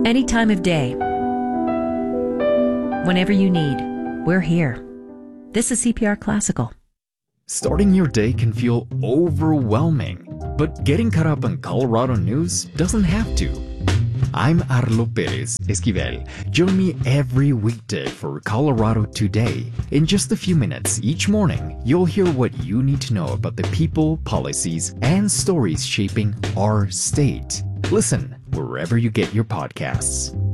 Any time of day. Whenever you need, we're here. This is CPR Classical. Starting your day can feel overwhelming, but getting caught up on Colorado news doesn't have to. I'm Arlo Perez Esquivel. Join me every weekday for Colorado Today. In just a few minutes each morning, you'll hear what you need to know about the people, policies, and stories shaping our state. Listen wherever you get your podcasts.